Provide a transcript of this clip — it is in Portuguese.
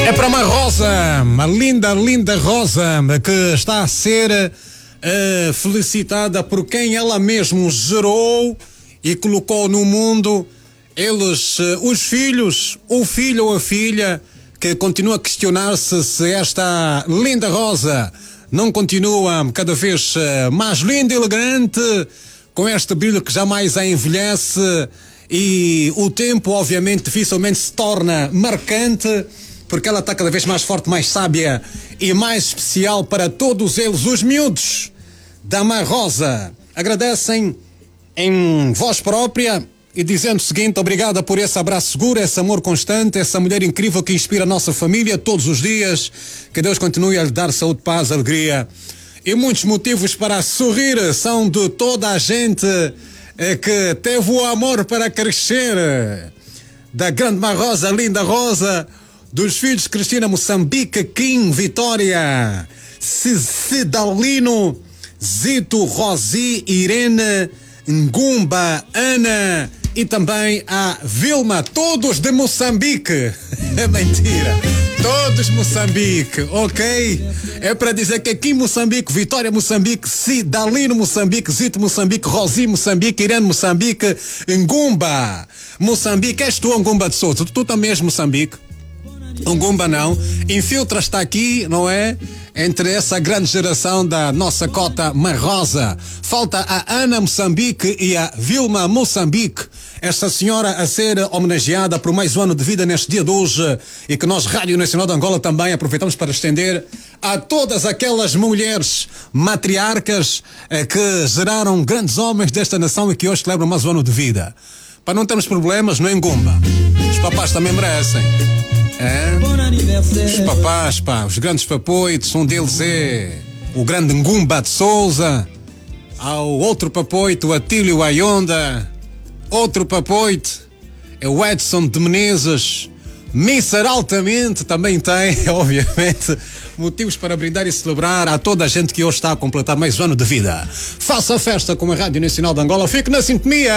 É para uma rosa, uma linda, linda rosa que está a ser felicitada por quem ela mesmo gerou e colocou no mundo. Eles, os filhos, o filho ou a filha, que continua a questionar-se se esta linda rosa não continua cada vez mais linda e elegante, com este brilho que jamais a envelhece, e o tempo obviamente dificilmente se torna marcante, porque ela está cada vez mais forte, mais sábia e mais especial para todos eles. Os miúdos da Má Rosa agradecem em voz própria e dizendo o seguinte: obrigada por esse abraço seguro, esse amor constante, essa mulher incrível que inspira a nossa família todos os dias. Que Deus continue a lhe dar saúde, paz, alegria e muitos motivos para sorrir. São de toda a gente que teve o amor para crescer. Da grande Má Rosa, linda rosa, dos filhos Cristina, Moçambique, Kim, Vitória, Cidalino, Zito, Rosi, Irene, Ngumba, Ana e também a Vilma, todos de Moçambique. É mentira, todos Moçambique, ok? É para dizer que aqui Moçambique, Vitória Moçambique, Cidalino Moçambique, Zito Moçambique, Rosi Moçambique, Irene Moçambique, Ngumba Moçambique. És tu, Ngumba de Souza? Tu também és Moçambique? Ngumba não, infiltra-te aqui, não é? Entre essa grande geração da nossa cota Má Rosa. Falta a Ana Moçambique e a Vilma Moçambique. Esta senhora a ser homenageada por mais um ano de vida neste dia de hoje, e que nós, Rádio Nacional de Angola, também aproveitamos para estender a todas aquelas mulheres matriarcas que geraram grandes homens desta nação e que hoje celebram mais um ano de vida. Para não termos problemas, não é, Ngumba? Os papás também merecem. É? Os papás, pá, os grandes papoitos, um deles é o grande Ngumba de Souza, há o outro papoito, o Atílio Ayonda, outro papoito é o Edson de Menezes. Missar altamente também tem, obviamente, motivos para brindar e celebrar a toda a gente que hoje está a completar mais um ano de vida. Faça a festa com a Rádio Nacional de Angola, fique na sintonia.